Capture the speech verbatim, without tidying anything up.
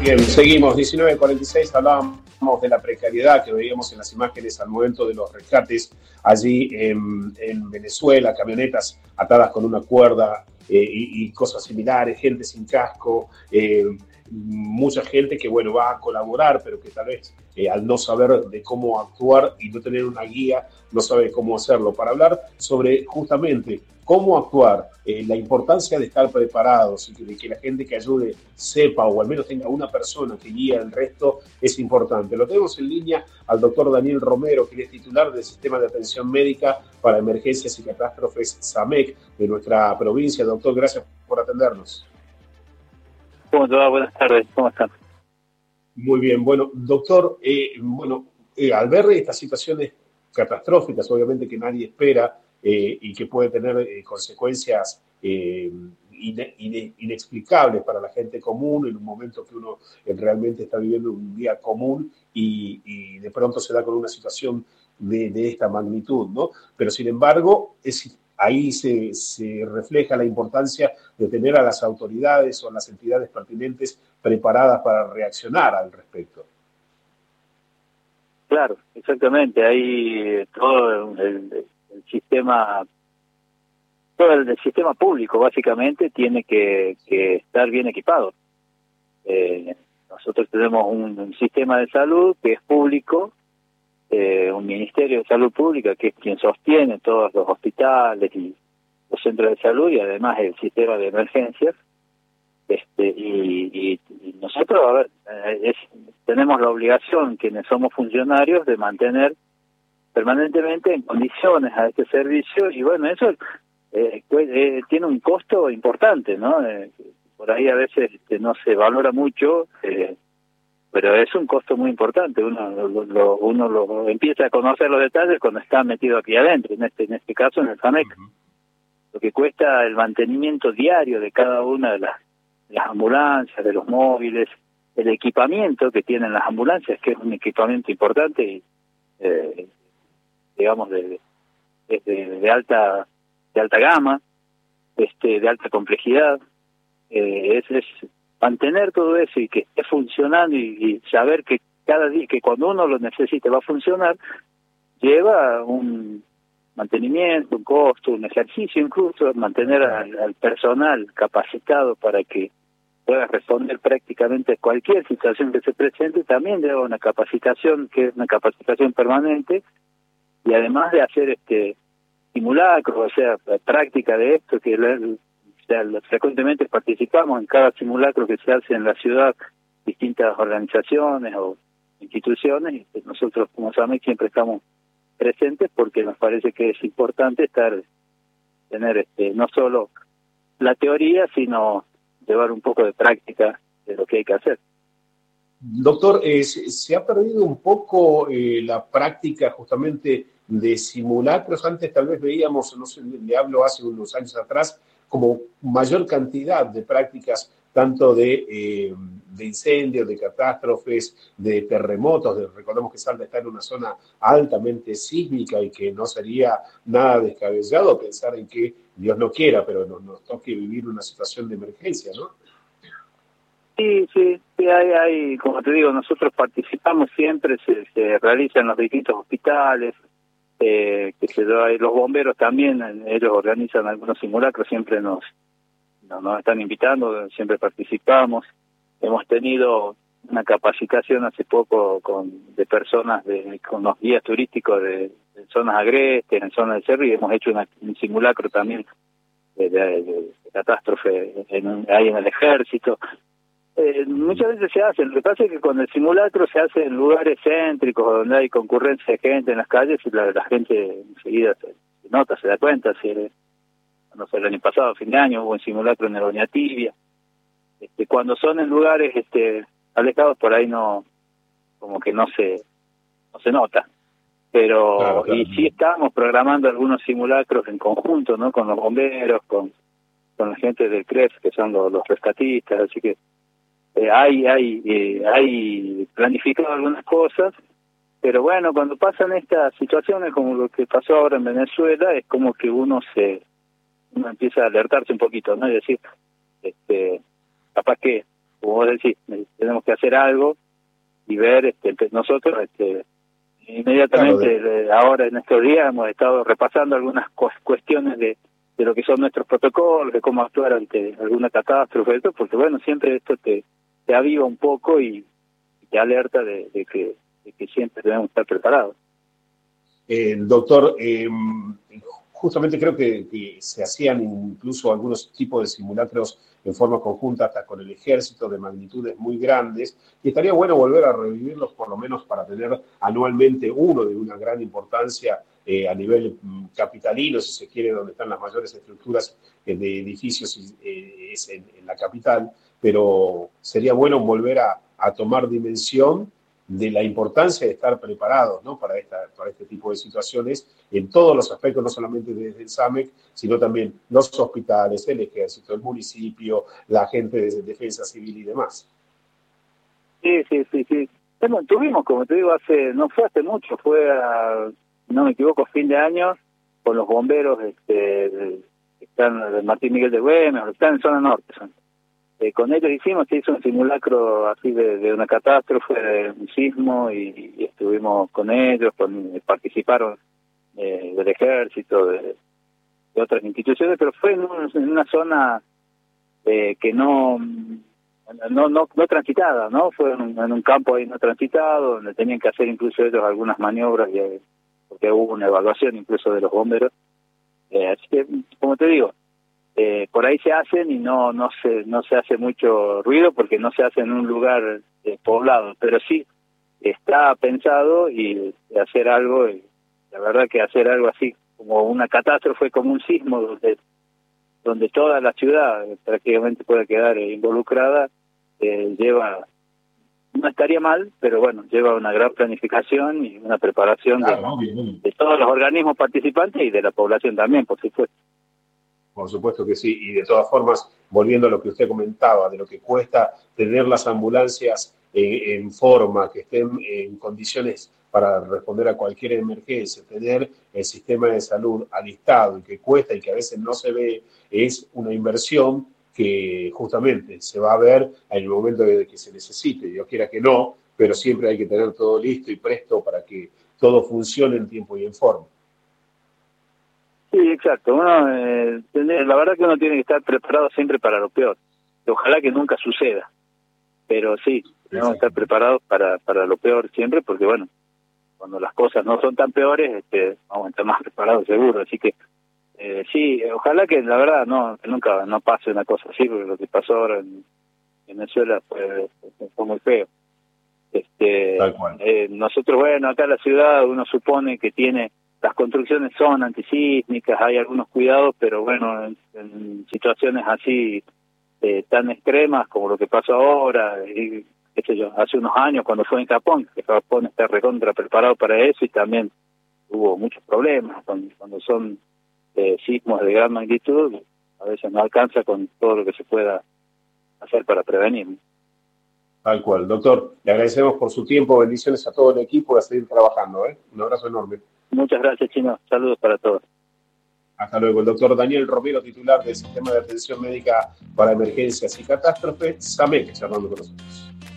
Bien, seguimos, diecinueve cuarenta y seis, hablábamos de la precariedad que veíamos en las imágenes al momento de los rescates allí en, en Venezuela, camionetas atadas con una cuerda eh, y, y cosas similares, gente sin casco, eh, mucha gente que, bueno, va a colaborar, pero que tal vez eh, al no saber de cómo actuar y no tener una guía, no sabe cómo hacerlo. Para hablar sobre justamente cómo actuar, eh, la importancia de estar preparados y que, de que la gente que ayude sepa o al menos tenga una persona que guíe al resto es importante. Lo tenemos en línea al doctor Daniel Romero, que es titular del Sistema de Atención Médica para Emergencias y Catástrofes SAMEC de nuestra provincia. Doctor, gracias por atendernos. ¿Cómo te va? Buenas tardes, ¿cómo están? Muy bien, bueno, doctor, eh, bueno, eh, al ver estas situaciones catastróficas, obviamente que nadie espera, Eh, y que puede tener eh, consecuencias eh, ine, ine, inexplicables para la gente común en un momento que uno eh, realmente está viviendo un día común y, y de pronto se da con una situación de, de esta magnitud, ¿no? Pero sin embargo, es, ahí se, se refleja la importancia de tener a las autoridades o a las entidades pertinentes preparadas para reaccionar al respecto. Claro, exactamente, hay todo el, el sistema, todo el, el sistema público básicamente tiene que, que estar bien equipado. Eh, nosotros tenemos un, un sistema de salud que es público, eh, un ministerio de salud pública que es quien sostiene todos los hospitales y los centros de salud y además el sistema de emergencias. Este, y, y, y nosotros, a ver, es, tenemos la obligación, quienes somos funcionarios, de mantener permanentemente en condiciones a este servicio, y bueno, eso eh, eh, tiene un costo importante, ¿no? Eh, por ahí a veces este, no se valora mucho, eh, pero es un costo muy importante. Uno lo, lo, uno lo empieza a conocer los detalles cuando está metido aquí adentro, en este en este caso en el SAMEC. Uh-huh. Lo que cuesta el mantenimiento diario de cada una de las, de las ambulancias, de los móviles, el equipamiento que tienen las ambulancias, que es un equipamiento importante y eh, digamos de, de, de, de alta de alta gama, este de alta complejidad, eh, es, es mantener todo eso y que esté funcionando y, y saber que cada día, que cuando uno lo necesite va a funcionar, lleva un mantenimiento, un costo, un ejercicio incluso, mantener al, al personal capacitado para que pueda responder prácticamente a cualquier situación que se presente, también lleva una capacitación que es una capacitación permanente, y además de hacer este simulacro, o sea, la práctica de esto, que la, o sea, frecuentemente participamos en cada simulacro que se hace en la ciudad, distintas organizaciones o instituciones, y pues nosotros como SAMEC siempre estamos presentes porque nos parece que es importante estar, tener este no solo la teoría, sino llevar un poco de práctica de lo que hay que hacer. Doctor, eh, se, se ha perdido un poco eh, la práctica justamente de simulacros. Antes tal vez veíamos, no sé, le hablo hace unos años atrás, como mayor cantidad de prácticas, tanto de, eh, de incendios, de catástrofes, de terremotos. De, recordemos que Salta está en una zona altamente sísmica y que no sería nada descabellado pensar en que, Dios no quiera, pero nos, nos toque vivir una situación de emergencia, ¿no? Sí, sí, sí, hay, hay, como te digo, nosotros participamos siempre, se, se realizan los distintos hospitales, eh, que se da, los bomberos también, ellos organizan algunos simulacros, siempre nos, nos, nos están invitando, siempre participamos. Hemos tenido una capacitación hace poco con de personas, de, con los guías turísticos de, de zonas agrestes, en zonas de cerro, y hemos hecho una, un simulacro también de, de, de, de catástrofe en, ahí en el ejército. Eh, muchas veces se hace, lo que pasa es que con el simulacro se hace en lugares céntricos donde hay concurrencia de gente en las calles y la, la gente enseguida se, se nota, se da cuenta. Si, no sé, el año pasado, fin de año, hubo un simulacro en el Oñatibia. Este, cuando son en lugares este, alejados, por ahí no, como que no se no se nota. Pero, claro, claro. Y sí estamos programando algunos simulacros en conjunto, ¿no? Con los bomberos, con, con la gente del C R E F, que son los, los rescatistas, así que Eh, hay hay eh, hay planificado algunas cosas, pero bueno, cuando pasan estas situaciones como lo que pasó ahora en Venezuela, es como que uno se uno empieza a alertarse un poquito, ¿no? Es decir, este capaz que como vos decís, tenemos que hacer algo y ver, este, nosotros este, inmediatamente, claro, de... ahora en estos días hemos estado repasando algunas cuestiones de, de lo que son nuestros protocolos, de cómo actuar ante alguna catástrofe, esto, porque bueno, siempre esto te, te aviva un poco y te alerta de, de, que, de que siempre debemos estar preparados. Eh, doctor, eh, justamente creo que, que se hacían incluso algunos tipos de simulacros en forma conjunta hasta con el ejército de magnitudes muy grandes, y estaría bueno volver a revivirlos por lo menos para tener anualmente uno de una gran importancia eh, a nivel mm, capitalino, si se quiere, donde están las mayores estructuras eh, de edificios eh, es en, en la capital, pero sería bueno volver a, a tomar dimensión de la importancia de estar preparados, ¿no? para, esta, para este tipo de situaciones en todos los aspectos, no solamente desde el SAMEC, sino también los hospitales, el ejército, el municipio, la gente de defensa civil y demás. Sí, sí, sí, sí. Bueno, tuvimos, como te digo, hace no fue hace mucho, fue, a, no me equivoco, fin de año, con los bomberos este, que están de Martín Miguel de Güemes, están en zona norte, son. Eh, con ellos hicimos, se hizo un simulacro así de, de una catástrofe, de un sismo, y, y estuvimos con ellos, con, participaron eh, del ejército, de, de otras instituciones, pero fue en, un, en una zona eh, que no, no no no transitada, ¿no? Fue en un, en un campo ahí no transitado, donde tenían que hacer incluso ellos algunas maniobras, y, porque hubo una evaluación incluso de los bomberos. Eh, así que, como te digo, Eh, por ahí se hacen y no no se no se hace mucho ruido porque no se hace en un lugar eh, poblado, pero sí está pensado y hacer algo, y la verdad que hacer algo así como una catástrofe, como un sismo donde donde toda la ciudad prácticamente puede quedar involucrada, eh, lleva, no estaría mal, pero bueno, lleva una gran planificación y una preparación claro, de, de todos los organismos participantes y de la población también, por supuesto. Por supuesto que sí, y de todas formas, volviendo a lo que usted comentaba, de lo que cuesta tener las ambulancias en, en forma, que estén en condiciones para responder a cualquier emergencia, tener el sistema de salud alistado y que cuesta y que a veces no se ve, es una inversión que justamente se va a ver en el momento de que se necesite. Dios quiera que no, pero siempre hay que tener todo listo y presto para que todo funcione en tiempo y en forma. Sí, exacto. Uno, eh, la verdad que uno tiene que estar preparado siempre para lo peor. Ojalá que nunca suceda. Pero sí, tenemos que estar preparados para, para lo peor siempre, porque bueno, cuando las cosas no son tan peores, este, vamos a estar más preparados seguro. Así que eh, sí, ojalá que la verdad no que nunca no pase una cosa así, porque lo que pasó ahora en, en Venezuela fue, fue muy feo. Este, eh, nosotros, bueno, acá en la ciudad uno supone que tiene, las construcciones son antisísmicas, hay algunos cuidados, pero bueno, en, en situaciones así eh, tan extremas como lo que pasó ahora, y, qué sé yo, hace unos años cuando fue en Japón, que Japón está recontra preparado para eso, y también hubo muchos problemas cuando, cuando son eh, sismos de gran magnitud, a veces no alcanza con todo lo que se pueda hacer para prevenir. Tal cual. Doctor, le agradecemos por su tiempo, bendiciones a todo el equipo y a seguir trabajando. ¿eh? Un abrazo enorme. Muchas gracias, Chino. Saludos para todos. Hasta luego. El doctor Daniel Romero, titular del Sistema de Atención Médica para Emergencias y Catástrofes, SAMEC, charlando con nosotros.